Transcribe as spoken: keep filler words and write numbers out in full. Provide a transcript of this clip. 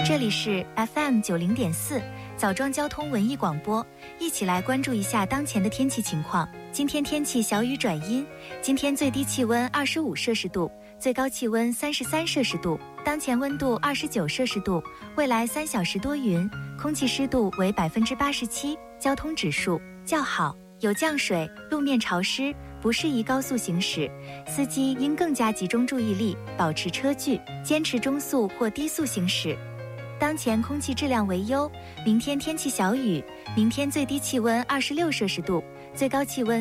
这里是 F M 九零点四枣庄交通文艺广播，一起来关注一下当前的天气情况。今天天气小雨转阴，今天最低气温二十五摄氏度，最高气温三十三摄氏度，当前温度二十九摄氏度，未来三小时多云，空气湿度为百分之八十七，交通指数较好，有降水，路面潮湿，不适宜高速行驶，司机应更加集中注意力，保持车距，坚持中速或低速行驶。当前空气质量为优，明天天气小雨，明天最低气温二十六摄氏度，最高气温